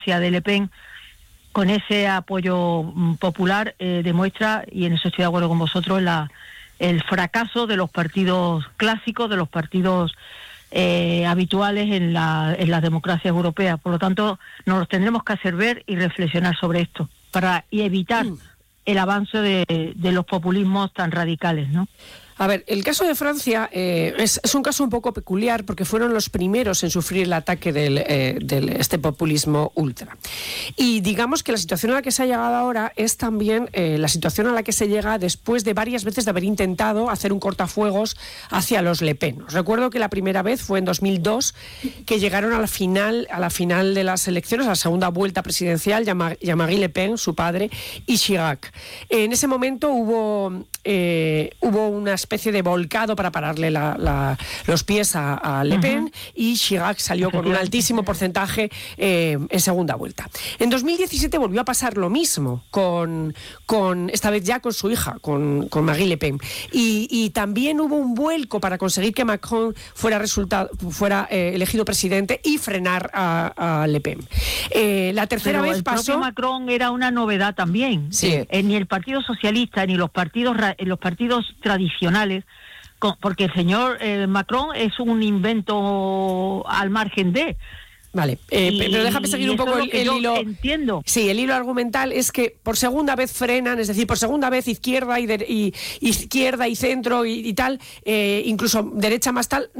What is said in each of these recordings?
de Le Pen con ese apoyo popular demuestra, y en eso estoy de acuerdo con vosotros, el fracaso de los partidos clásicos, de los partidos habituales en las democracias europeas. Por lo tanto, nos los tendremos que hacer ver y reflexionar sobre esto para evitar el avance de los populismos tan radicales, ¿no? A ver, el caso de Francia es un caso un poco peculiar porque fueron los primeros en sufrir el ataque del este populismo ultra. Y digamos que la situación a la que se ha llegado ahora es también la situación a la que se llega después de varias veces de haber intentado hacer un cortafuegos hacia los Le Pen. Os recuerdo que la primera vez fue en 2002, que llegaron a la final de las elecciones, a la segunda vuelta presidencial, Jean-Marie Le Pen, su padre, y Chirac. En ese momento hubo una especie de volcado para pararle los pies a Le Pen, y Chirac salió con un altísimo porcentaje en segunda vuelta. En 2017 volvió a pasar lo mismo, con esta vez ya con su hija, con Marine Le Pen. Y también hubo un vuelco para conseguir que Macron fuera elegido presidente y frenar a Le Pen. La tercera vez pasó... El propio Macron era una novedad también. Sí. Ni el Partido Socialista ni los partidos tradicionales, porque el señor Macron es un invento al margen de... Vale, pero déjame seguir un poco el hilo. Entiendo. Sí, el hilo argumental es que por segunda vez frenan, es decir, por segunda vez izquierda y centro y tal, incluso derecha más tal,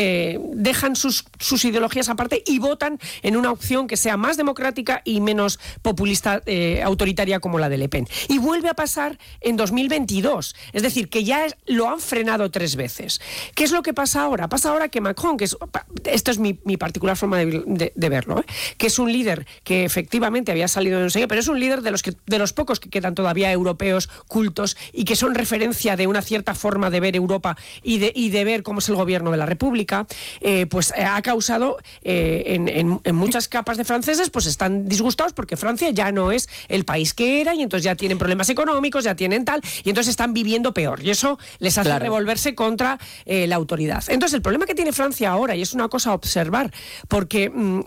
dejan sus ideologías aparte y votan en una opción que sea más democrática y menos populista, autoritaria como la de Le Pen. Y vuelve a pasar en 2022, es decir, que ya lo han frenado 3 veces. ¿Qué es lo que pasa ahora? Pasa ahora que Macron, esto es mi particular forma de verlo, que es un líder que efectivamente había salido de no sé qué, pero es un líder de los pocos que quedan todavía europeos cultos y que son referencia de una cierta forma de ver Europa y de ver cómo es el gobierno de la República. Pues ha causado en muchas capas de franceses, pues están disgustados porque Francia ya no es el país que era, y entonces ya tienen problemas económicos, ya tienen tal, y entonces están viviendo peor, y eso les hace revolverse contra la autoridad. Entonces el problema que tiene Francia ahora, y es una cosa a observar, porque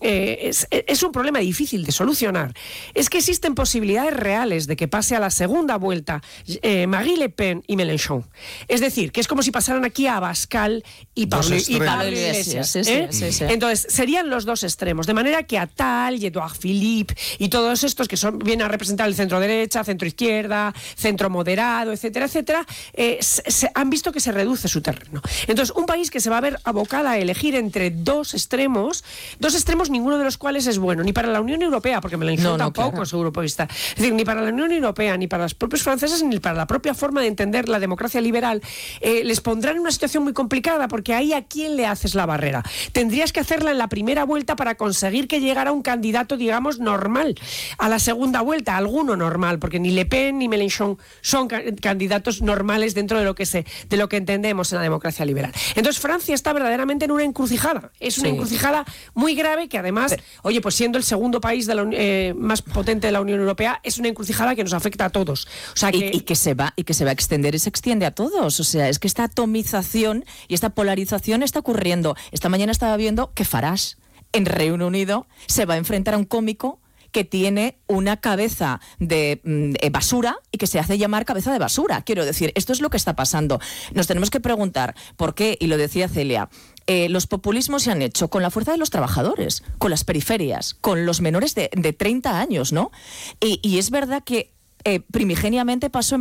es un problema difícil de solucionar, es que existen posibilidades reales de que pase a la segunda vuelta Marine Le Pen y Mélenchon. Es decir, que es como si pasaran aquí a Abascal y Pablo Iglesias. Sí. Entonces, serían los dos extremos, de manera que Attal y Edouard Philippe y todos estos que vienen a representar el centro derecha, centro izquierda, centro moderado, etcétera, etcétera, han visto que se reduce su terreno. Entonces, un país que se va a ver abocado a elegir entre dos extremos, ninguno de los cuales es bueno, ni para la Unión Europea, porque Mélenchon tampoco es europeísta, es decir, ni para la Unión Europea, ni para los propios franceses, ni para la propia forma de entender la democracia liberal. Les pondrán en una situación muy complicada, porque ahí ¿a quién le haces la barrera? Tendrías que hacerla en la primera vuelta para conseguir que llegara un candidato, digamos, normal. A la segunda vuelta, alguno normal, porque ni Le Pen ni Mélenchon son candidatos normales dentro de lo que entendemos en la democracia liberal. Entonces Francia está verdaderamente en una encrucijada. Es una encrucijada muy grave, que además, pues siendo el segundo país más potente de la Unión Europea, es una encrucijada que nos afecta a todos. O sea, y que se va a extender y se extiende a todos. O sea, es que esta atomización y esta polarización está ocurriendo. Esta mañana estaba viendo que Farage en Reino Unido se va a enfrentar a un cómico que tiene una cabeza de basura y que se hace llamar cabeza de basura. Quiero decir, esto es lo que está pasando. Nos tenemos que preguntar por qué, y lo decía Celia, los populismos se han hecho con la fuerza de los trabajadores, con las periferias, con los menores de 30 años, ¿no? Y es verdad que primigeniamente pasó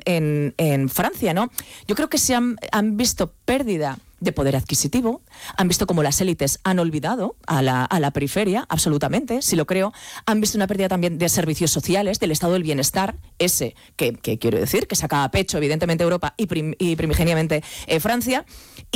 en Francia, ¿no? Yo creo que se han visto pérdida de poder adquisitivo, han visto como las élites han olvidado a la periferia, absolutamente, sí lo creo, han visto una pérdida también de servicios sociales, del estado del bienestar, ese que quiero decir, que saca a pecho evidentemente Europa y primigeniamente Francia,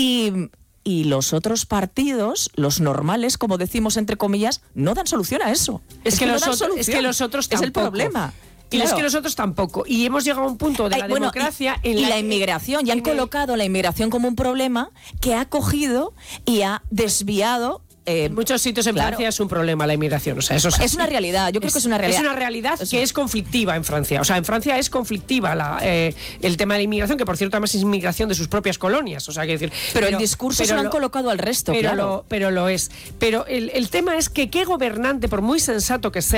y los otros partidos, los normales, como decimos entre comillas, no dan solución a eso. Es que los otros tampoco. Es el problema. Y claro. Es que nosotros tampoco. Y hemos llegado a un punto de la democracia y la inmigración. Y han colocado la inmigración como un problema que ha cogido y ha desviado en muchos sitios en Francia es un problema la inmigración. O sea, eso es una realidad. Yo creo que es una realidad. Es una realidad que es conflictiva en Francia. O sea, en Francia es conflictiva el tema de la inmigración, que por cierto además es inmigración de sus propias colonias. O sea, quiero decir, pero el discurso se lo han colocado al resto, pero lo es. Pero el tema es que qué gobernante, por muy sensato que sea,